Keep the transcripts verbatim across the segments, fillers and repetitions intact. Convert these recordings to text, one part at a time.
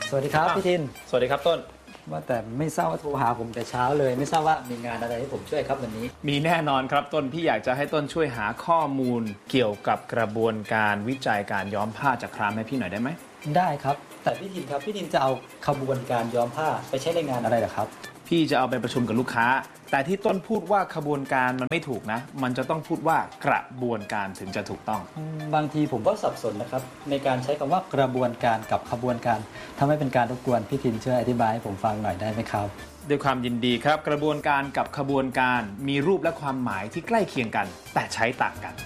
สวัสดีครับพี่ทินสวัสดีครับต้นว่าแต่ไม่ทราบว่าโทรหาผมแต่เช้าเลยไม่ทราบว่ามีงานอะไรให้ผมช่วยครับวันนี้มีแน่นอนครับต้นพี่อยากจะให้ต้นช่วยหาข้อมูลเกี่ยวกับกระบวนการวิจัยการย้อมผ้าจากครามให้พี่หน่อยได้ไหมได้ครับแต่พี่ทินครับพี่ทินจะเอาขบวนการย้อมผ้าไปใช้ในงานอะไรเหรอครับพี่จะเอาไปประชุมกับลูกค้าแต่ที่ต้นพูดว่าขบวนการมันไม่ถูกนะมันจะต้องพูดว่ากระบวนการถึงจะถูกต้องบางทีผมก็สับสนนะครับในการใช้คำว่ากระบวนการกับขบวนการถ้าไม่เป็นการรบกวนพี่ทินช่วยอธิบายให้ผมฟังหน่อยได้ไหมครับด้วยความยินดีครับกระบวนการกับขบวนการมีรูปและความหมายที่ใกล้เคียงกันแต่ใช้ต่างกัน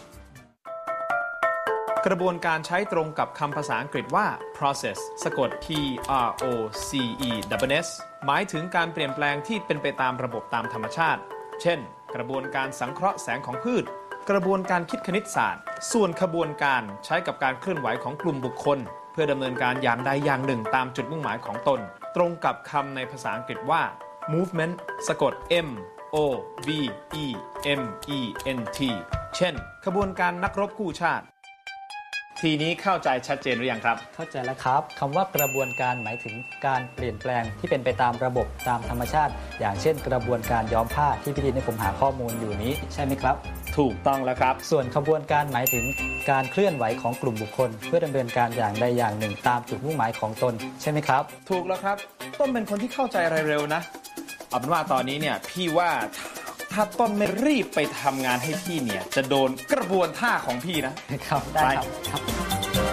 กระบวนการใช้ตรงกับคำภาษาอังกฤษว่า process สะกด P R O C E S S หมายถึงการเปลี่ยนแปลงที่เป็นไปตามระบบตามธรรมชาติเช่นกระบวนการสังเคราะห์แสงของพืชกระบวนการคิดคณิตศาสตร์ส่วนขบวนการใช้กับการเคลื่อนไหวของกลุ่มบุคคลเพื่อดำเนินการอย่างใดอย่างหนึ่งตามจุดมุ่งหมายของตนตรงกับคำในภาษาอังกฤษว่า movement สะกด M O V E M E N T เช่นขบวนการนักรบกู้ชาติทีนี้เข้าใจชัดเจนหรือยังครับเข้าใจแล้วครับคำว่ากระบวนการหมายถึงการเปลี่ยนแปลงที่เป็นไปตามระบบตามธรรมชาติอย่างเช่นกระบวนการย้อมผ้าที่พี่ดินให้ผมหาข้อมูลอยู่นี้ใช่ไหมครับถูกต้องแล้วครับส่วนขบวนการหมายถึงการเคลื่อนไหวของกลุ่มบุคคลเพื่อดำเนินการอย่างใดอย่างหนึ่งตามจุดมุ่งหมายของตนใช่ไหมครับถูกแล้วครับต้นเป็นคนที่เข้าใจอะไรเร็วนะเอาเป็นว่าตอนนี้เนี่ยพี่ว่าถ้าต้นไม่รีบไปทำงานให้พี่เนี่ยจะโดนกระบวนท่าของพี่นะครับได้ครับ